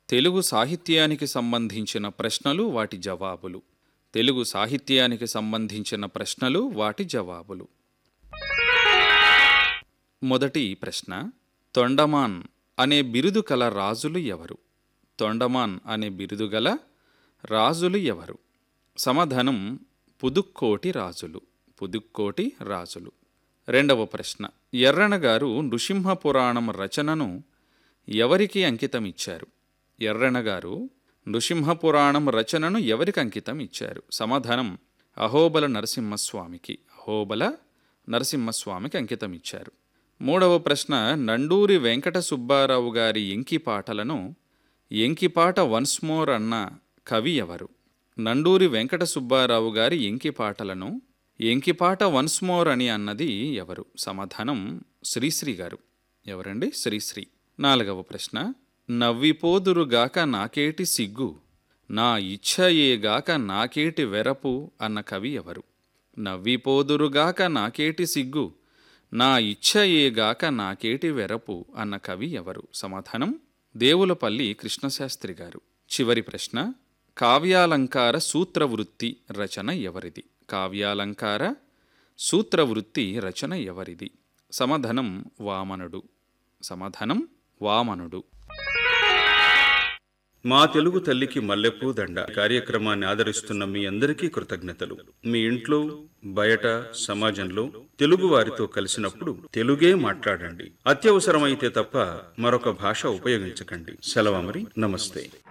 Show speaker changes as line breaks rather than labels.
తెలుగు సాహిత్యానికి సంబంధించిన ప్రశ్నలు వాటి జవాబులు. తెలుగు సాహిత్యానికి సంబంధించిన ప్రశ్నలు వాటి జవాబులు. మొదటి ప్రశ్న, తొండమాన్ అనే బిరుదు కల రాజులు ఎవరు? తొండమాన్ అనే బిరుదు గల రాజులు ఎవరు? సమాధానం పుదుక్కోటి రాజులు. పుదుక్కోటి రాజులు. రెండవ ప్రశ్న, ఎర్రన గారు నృసింహపురాణం రచనను ఎవరికి అంకితం ఇచ్చారు? ఎర్రన గారు నృసింహపురాణం రచనను ఎవరికి అంకితం ఇచ్చారు? సమాధానం అహోబల నరసింహస్వామికి. అహోబల నరసింహస్వామికి అంకితం ఇచ్చారు. మూడవ ప్రశ్న, నండూరి వెంకట సుబ్బారావు గారి ఎంకి పాటలను ఎంకిపాట వన్స్ మోర్ అన్న కవి ఎవరు? నండూరి వెంకట సుబ్బారావు గారి ఎంకి పాటలను ఎంకిపాట వన్స్ మోర్ అని అన్నది ఎవరు? సమాధానం శ్రీశ్రీ గారు. ఎవరండి? శ్రీశ్రీ. నాలుగవ ప్రశ్న, నవ్విపోదురుగాక నాకేటి సిగ్గు, నా ఇచ్ఛయేగాక నాకేటి వెరపు అన్న కవి ఎవరు? నవ్విపోదురుగాక నాకేటి సిగ్గు, నా ఇచ్ఛయేగాక నాకేటి వెరపు అన్న కవి ఎవరు? సమాధానం దేవులపల్లి కృష్ణశాస్త్రి గారు. చివరి ప్రశ్న, కావ్యాలంకార సూత్రవృత్తి రచన ఎవరిది? కావ్యాలంకార సూత్రవృత్తి రచన ఎవరిది? సమాధానం వామనుడు. సమాధానం వామనుడు.
మా తెలుగు తల్లికి మల్లెపూ దండ కార్యక్రమాన్ని ఆదరిస్తున్న మీ అందరికీ కృతజ్ఞతలు. మీ ఇంట్లో, బయట, సమాజంలో తెలుగు వారితో కలిసినప్పుడు తెలుగే మాట్లాడండి. అత్యవసరమైతే తప్ప మరొక భాష ఉపయోగించకండి. సెలవు మరి. నమస్తే.